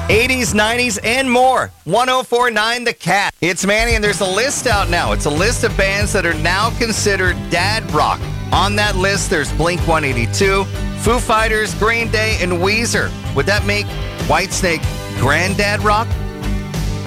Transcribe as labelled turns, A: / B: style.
A: 80s, 90s, and more. 1049 The Cat. It's Manny, and there's a list out now. It's a list of bands that are now considered dad rock. On that list, there's Blink-182, Foo Fighters, Green Day, and Weezer. Would that make Whitesnake granddad rock?